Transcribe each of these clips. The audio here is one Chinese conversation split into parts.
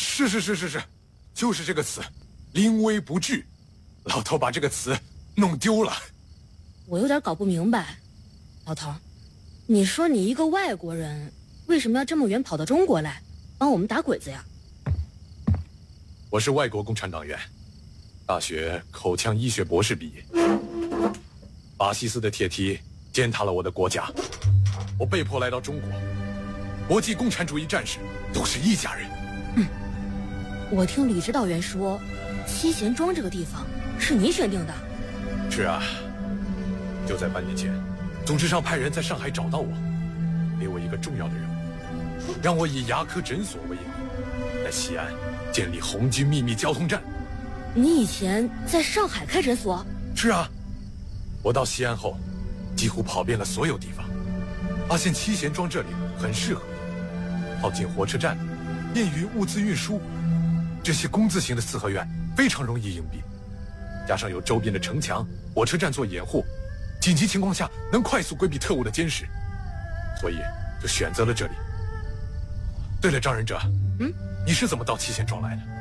是，就是这个词，临危不惧。老头把这个词弄丢了。 我有点搞不明白，老头，你说你一个外国人，为什么要这么远跑到中国来，帮我们打鬼子呀？ 我是外国共产党员，大学口腔医学博士毕业。法西斯的铁蹄践踏了我的国家，我被迫来到中国。国际共产主义战士都是一家人。 我听李指导员说，七贤庄这个地方是你选定的。 是啊，就在半年前，总支上派人在上海找到我，给我一个重要的任务，让我以牙科诊所为引路，在西安建立红军秘密交通站。 你以前在上海开诊所？ 是啊，我到西安后，几乎跑遍了所有地方，发现七贤庄这里很适合，靠近火车站，便于物资运输。这些工字形的四合院非常容易隐蔽，加上有周边的城墙、火车站做掩护，紧急情况下能快速规避特务的监视，所以就选择了这里。对了，张仁哲，你是怎么到七贤庄来的？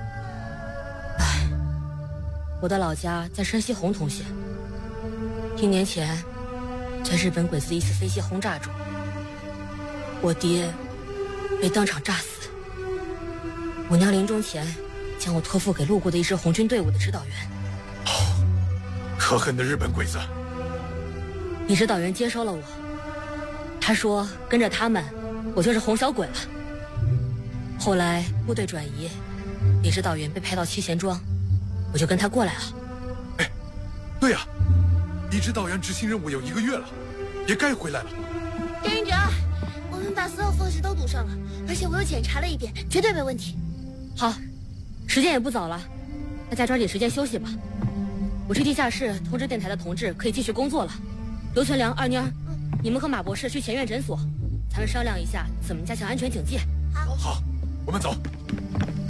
我的老家在山西洪洞县，1年前在日本鬼子的一次飞机轰炸中，我爹被当场炸死。我娘临终前将我托付给路过的一支红军队伍的指导员。 可恨的日本鬼子！ 李指导员接收了我，他说跟着他们，我就是红小鬼了。后来部队转移，李指导员被派到七贤庄，我就跟他过来了。 哎，对呀，李指导员执行任务有1个月了，也该回来了。 张云哲，我们把所有缝隙都堵上了，而且我又检查了一遍，绝对没问题。 好，时间也不早了，大家抓紧时间休息吧。我去地下室通知电台的同志可以继续工作了。刘全良、二妮儿，你们和马博士去前院诊所，咱们商量一下怎么加强安全警戒。 好，我们走。